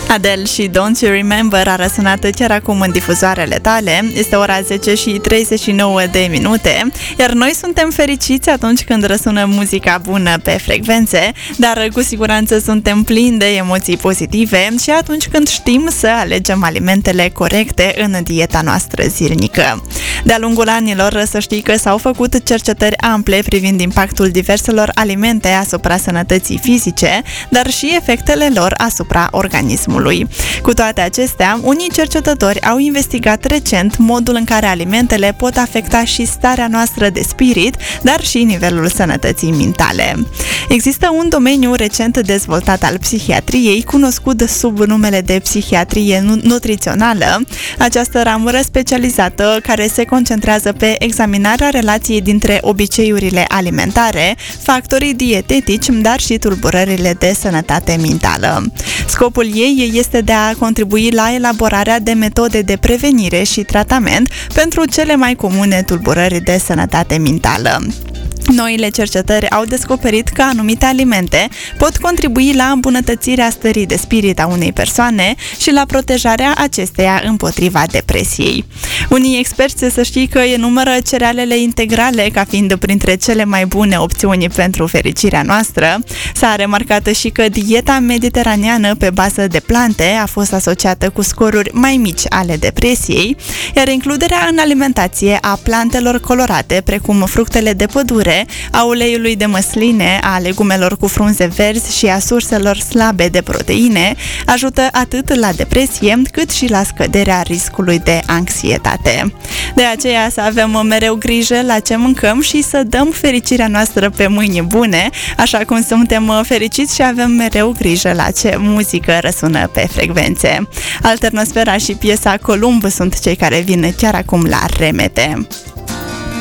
Adele și Don't You Remember a răsunat chiar acum în difuzoarele tale. Este ora 10 și 39 de minute, iar noi suntem fericiți atunci când răsună muzica bună pe frecvențe, dar cu siguranță suntem plini de emoții pozitive și atunci când știm să alegem alimentele corecte în dieta noastră zilnică. De-a lungul anilor, să știi că s-au făcut cercetări ample privind impactul diverselor alimente asupra sănătății fizice, dar și efectele lor asupra organismului. Cu toate acestea, unii cercetători au investigat recent modul în care alimentele pot afecta și starea noastră de spirit, dar și nivelul sănătății mentale. Există un domeniu recent dezvoltat al psihiatriei, cunoscut sub numele de psihiatrie nutrițională. Această ramură specializată care se concentrează pe examinarea relației dintre obiceiurile alimentare, factorii dietetici, dar și tulburările de sănătate mentală. Scopul ei este de a contribui la elaborarea de metode de prevenire și tratament pentru cele mai comune tulburări de sănătate mentală. Noile cercetări au descoperit că anumite alimente pot contribui la îmbunătățirea stării de spirit a unei persoane și la protejarea acesteia împotriva depresiei. Unii experți, să știi că enumără cerealele integrale ca fiind printre cele mai bune opțiuni pentru fericirea noastră. S-a remarcat și că dieta mediteraneană pe bază de plante a fost asociată cu scoruri mai mici ale depresiei, iar includerea în alimentație a plantelor colorate, precum fructele de pădure, a uleiului de măsline, a legumelor cu frunze verzi și a surselor slabe de proteine ajută atât la depresie cât și la scăderea riscului de anxietate. De aceea să avem mereu grijă la ce mâncăm și să dăm fericirea noastră pe mâini bune, așa cum suntem fericiți și avem mereu grijă la ce muzică răsună pe frecvențe. Alternosfera și piesa Columb sunt cei care vin chiar acum la remete.